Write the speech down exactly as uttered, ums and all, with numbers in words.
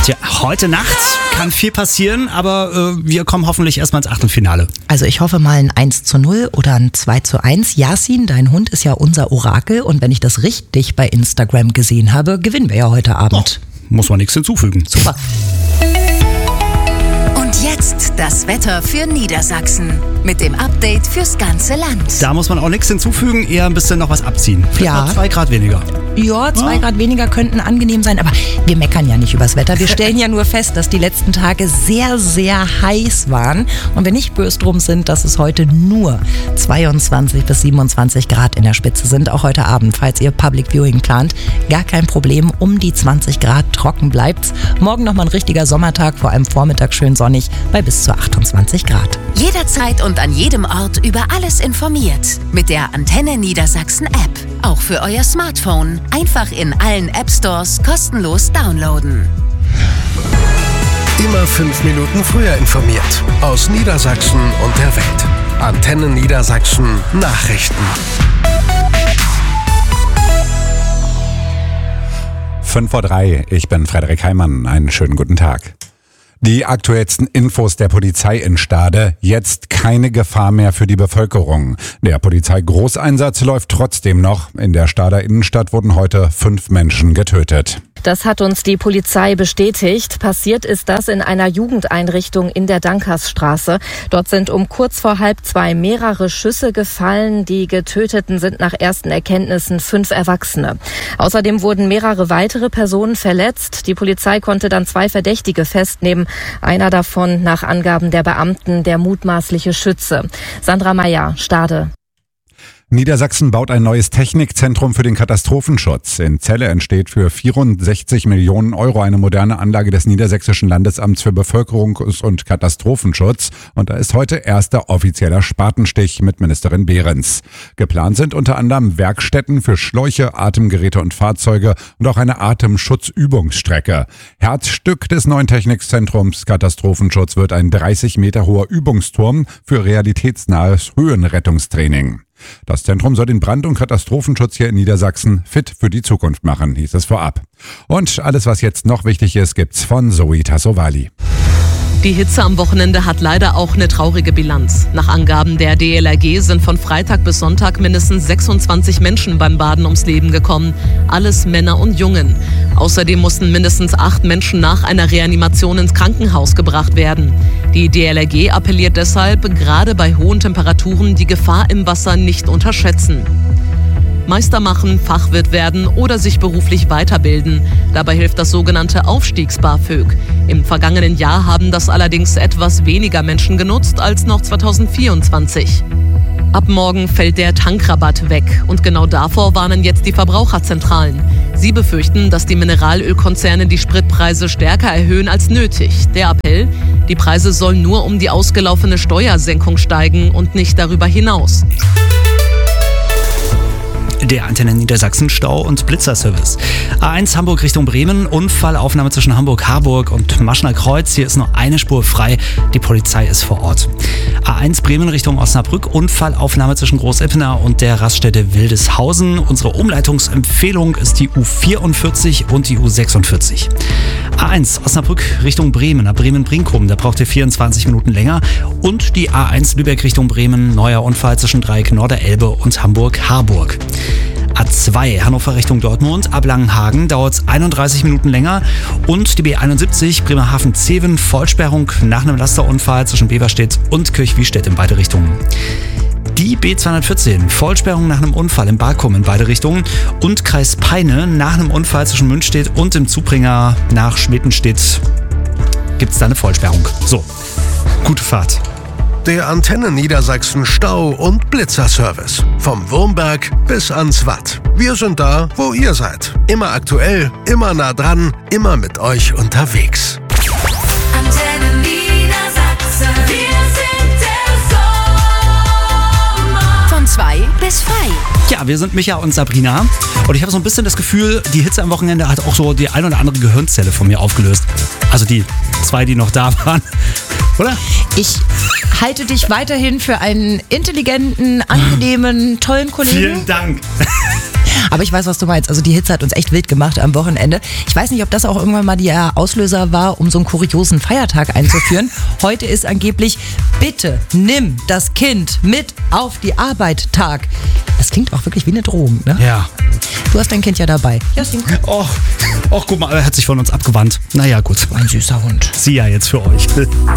Tja, heute Nacht kann viel passieren, aber äh, wir kommen hoffentlich erstmal ins Achtelfinale. Also ich hoffe mal ein eins zu null oder ein zwei zu eins. Yasin, dein Hund ist ja unser Orakel und wenn ich das richtig bei Instagram gesehen habe, gewinnen wir ja heute Abend. Oh, muss man nichts hinzufügen. Super. Und jetzt das Wetter für Niedersachsen mit dem Update fürs ganze Land. Da muss man auch nichts hinzufügen, eher ein bisschen noch was abziehen. Vielleicht Ja. noch zwei Grad weniger. Ja, zwei Ja. Grad weniger könnten angenehm sein, aber wir meckern ja nicht übers Wetter. Wir stellen ja nur fest, dass die letzten Tage sehr, sehr heiß waren. Und wir nicht böse drum sind, dass es heute nur zweiundzwanzig bis siebenundzwanzig Grad in der Spitze sind. Auch heute Abend, falls ihr Public Viewing plant, gar kein Problem. Um die zwanzig Grad trocken bleibt's. Morgen nochmal ein richtiger Sommertag, vor allem Vormittag schön sonnig bei bis zu achtundzwanzig Grad. Jederzeit und an jedem Ort über alles informiert. Mit der Antenne Niedersachsen App. Auch für euer Smartphone. Einfach in allen App Stores kostenlos downloaden. Immer fünf Minuten früher informiert. Aus Niedersachsen und der Welt. Antenne Niedersachsen Nachrichten. fünf vor drei, ich bin Frederik Heimann. Einen schönen guten Tag. Die aktuellsten Infos der Polizei in Stade. Jetzt keine Gefahr mehr für die Bevölkerung. Der Polizeigroßeinsatz läuft trotzdem noch. In der Stader Innenstadt wurden heute fünf Menschen getötet. Das hat uns die Polizei bestätigt. Passiert ist das in einer Jugendeinrichtung in der Dankersstraße. Dort sind um kurz vor halb zwei mehrere Schüsse gefallen. Die Getöteten sind nach ersten Erkenntnissen fünf Erwachsene. Außerdem wurden mehrere weitere Personen verletzt. Die Polizei konnte dann zwei Verdächtige festnehmen. Einer davon nach Angaben der Beamten der mutmaßliche Schütze. Sandra Meyer, Stade. Niedersachsen baut ein neues Technikzentrum für den Katastrophenschutz. In Celle entsteht für vierundsechzig Millionen Euro eine moderne Anlage des Niedersächsischen Landesamts für Bevölkerungs- und Katastrophenschutz. Und da ist heute erster offizieller Spatenstich mit Ministerin Behrens. Geplant sind unter anderem Werkstätten für Schläuche, Atemgeräte und Fahrzeuge und auch eine Atemschutzübungsstrecke. Herzstück des neuen Technikzentrums Katastrophenschutz wird ein dreißig Meter hoher Übungsturm für realitätsnahes Höhenrettungstraining. Das Zentrum soll den Brand- und Katastrophenschutz hier in Niedersachsen fit für die Zukunft machen, hieß es vorab. Und alles, was jetzt noch wichtig ist, gibt's von Zoe Tassovali. Die Hitze am Wochenende hat leider auch eine traurige Bilanz. Nach Angaben der D L R G sind von Freitag bis Sonntag mindestens sechsundzwanzig Menschen beim Baden ums Leben gekommen. Alles Männer und Jungen. Außerdem mussten mindestens acht Menschen nach einer Reanimation ins Krankenhaus gebracht werden. Die D L R G appelliert deshalb, gerade bei hohen Temperaturen die Gefahr im Wasser nicht unterschätzen. Meister machen, Fachwirt werden oder sich beruflich weiterbilden. Dabei hilft das sogenannte Aufstiegs-BAföG. Im vergangenen Jahr haben das allerdings etwas weniger Menschen genutzt als noch zweitausendvierundzwanzig. Ab morgen fällt der Tankrabatt weg und genau davor warnen jetzt die Verbraucherzentralen. Sie befürchten, dass die Mineralölkonzerne die Spritpreise stärker erhöhen als nötig. Der Appell: Die Preise sollen nur um die ausgelaufene Steuersenkung steigen und nicht darüber hinaus. Der Antenne Niedersachsen Stau- und Blitzerservice. A eins Hamburg Richtung Bremen, Unfallaufnahme zwischen Hamburg-Harburg und Maschner Kreuz. Hier ist nur eine Spur frei, die Polizei ist vor Ort. A eins Bremen Richtung Osnabrück, Unfallaufnahme zwischen Großippener und der Raststätte Wildeshausen. Unsere Umleitungsempfehlung ist die U vierundvierzig und die U sechsundvierzig. A eins Osnabrück Richtung Bremen, nach Bremen-Brinkum, da braucht ihr vierundzwanzig Minuten länger. Und die A eins Lübeck Richtung Bremen, neuer Unfall zwischen Dreieck Norderelbe und Hamburg-Harburg. A zwei Hannover Richtung Dortmund, ab Langenhagen dauert es einunddreißig Minuten länger. Und die B einundsiebzig Bremerhaven-Zeven, Vollsperrung nach einem Lasterunfall zwischen Beverstedt und Kirchwiestedt in beide Richtungen. Die B zweihundertvierzehn, Vollsperrung nach einem Unfall im Barkum in beide Richtungen. Und Kreis Peine, nach einem Unfall zwischen Münstedt und dem Zubringer nach Schmittenstedt gibt es da eine Vollsperrung. So, gute Fahrt. Der Antenne Niedersachsen Stau- und Blitzerservice. Vom Wurmberg bis ans Watt. Wir sind da, wo ihr seid. Immer aktuell, immer nah dran, immer mit euch unterwegs. Antenne Niedersachsen. Wir sind der Sommer. Von zwei bis frei. Ja, wir sind Micha und Sabrina und ich habe so ein bisschen das Gefühl, die Hitze am Wochenende hat auch so die ein oder andere Gehirnzelle von mir aufgelöst. Also die zwei, die noch da waren, oder? Ich halte dich weiterhin für einen intelligenten, angenehmen, tollen Kollegen. Vielen Dank. Aber ich weiß, was du meinst. Also die Hitze hat uns echt wild gemacht am Wochenende. Ich weiß nicht, ob das auch irgendwann mal der Auslöser war, um so einen kuriosen Feiertag einzuführen. Heute ist angeblich, bitte nimm das Kind mit auf die Arbeit Tag. Das klingt auch wirklich wie eine Drohung, ne? Ja. Du hast dein Kind ja dabei. Jasmin. Och, och, guck mal, er hat sich von uns abgewandt. Naja, gut. Ein süßer Hund. Sie ja jetzt für euch.